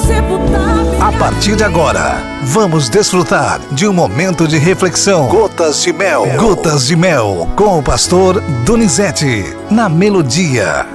A partir de agora, vamos desfrutar de um momento de reflexão. Gotas de Mel. Gotas de Mel, com o pastor Donizete, na Melodia.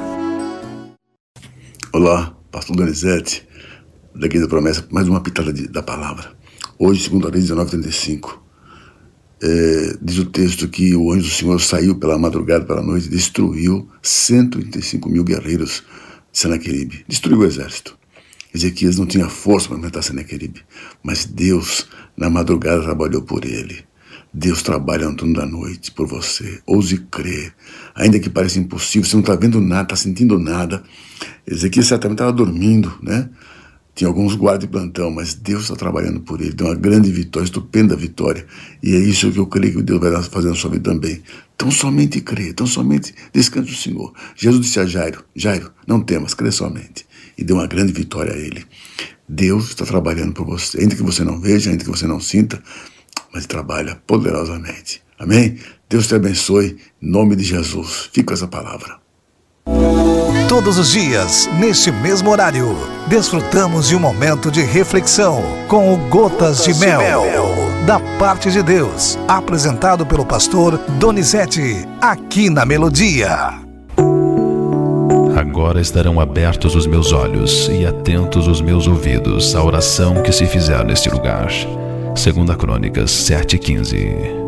Olá, pastor Donizete, daqui da Promessa, mais uma pitada da palavra. Hoje, segunda vez, 19h35. Diz o texto que o anjo do Senhor saiu pela madrugada, pela noite, e destruiu 135 mil guerreiros de Senaqueribe. Destruiu o exército. Ezequias não tinha força para enfrentar Senaqueribe, mas Deus, na madrugada, trabalhou por ele. Deus trabalha no turno da noite por você. Ouse crer. Ainda que pareça impossível, você não está vendo nada, está sentindo nada. Ezequias certamente estava dormindo, né? Tinha alguns guardas de plantão, mas Deus está trabalhando por ele. Deu uma grande vitória, estupenda vitória. E é isso que eu creio que Deus vai fazer na sua vida também. Então somente crê, então somente descanse no Senhor. Jesus disse a Jairo, não temas, crê somente. E deu uma grande vitória a ele. Deus está trabalhando por você, ainda que você não veja, ainda que você não sinta, mas trabalha poderosamente. Amém? Deus te abençoe, em nome de Jesus. Fica com essa palavra. Todos os dias, neste mesmo horário, desfrutamos de um momento de reflexão com o Gotas de Mel, da parte de Deus, apresentado pelo pastor Donizete, aqui na Melodia. Agora estarão abertos os meus olhos e atentos os meus ouvidos à oração que se fizer neste lugar. 2 Crônicas 7:15.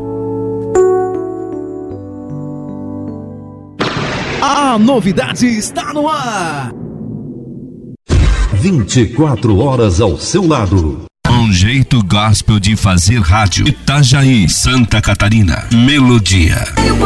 A novidade está no ar. 24 horas ao seu lado. Um jeito gospel de fazer rádio. Itajaí, Santa Catarina. Melodia.